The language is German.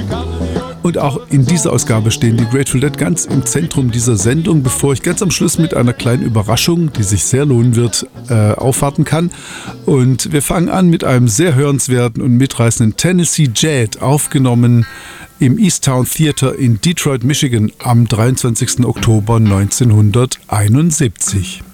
Und auch in dieser Ausgabe stehen die Grateful Dead ganz im Zentrum dieser Sendung, bevor ich ganz am Schluss mit einer kleinen Überraschung, die sich sehr lohnen wird, aufwarten kann. Und wir fangen an mit einem sehr hörenswerten und mitreißenden Tennessee Jet, aufgenommen im Easttown Theater in Detroit, Michigan am 23. Oktober 1971.